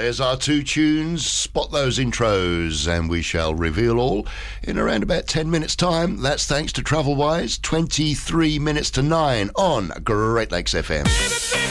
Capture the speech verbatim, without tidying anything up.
There's our two tunes. Spot those intros, and we shall reveal all in around about ten minutes' time. That's thanks to Travelwise. twenty-three minutes to nine on Great Lakes F M.